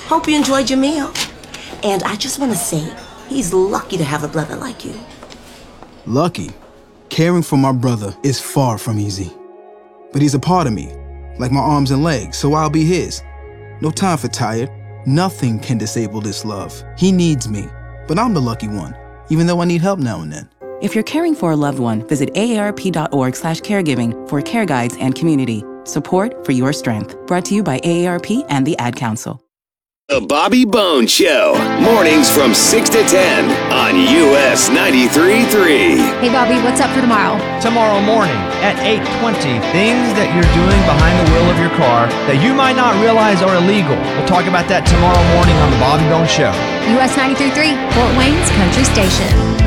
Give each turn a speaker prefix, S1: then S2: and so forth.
S1: Hope you enjoyed your meal. And I just want to say, he's lucky to have a brother like you.
S2: Lucky? Caring for my brother is far from easy. But he's a part of me, like my arms and legs, so I'll be his. No time for tired. Nothing can disable this love. He needs me, but I'm the lucky one, even though I need help now and then.
S3: If you're caring for a loved one, visit aarp.org/caregiving for care guides and community. Support for your strength. Brought to you by AARP and the Ad Council.
S4: The Bobby Bones Show. Mornings from 6 to 10 on US 93.3.
S5: Hey, Bobby, what's up for tomorrow?
S6: Tomorrow morning at 8:20, things that you're doing behind the wheel of your car that you might not realize are illegal. We'll talk about that tomorrow morning on The Bobby Bones Show.
S5: US 93.3, Fort Wayne's Country Station.